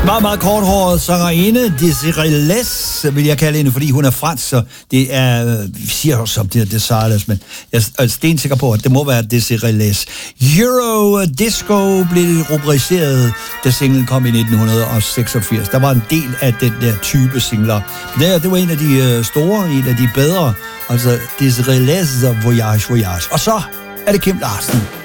Meget, meget korthåret sangerinde, Desiree Les, vil jeg kalde hende, fordi hun er fransk, så det er, vi siger også om det er Desiree, men jeg er stensikker på, at det må være Desiree Les. Euro Disco blev rubriceret, da singlen kom i 1986. Der var en del af den der type singler. Det var en af de store, en af de bedre, altså Desiree Les og Voyage, Voyage. Og så er det Kim Larsen.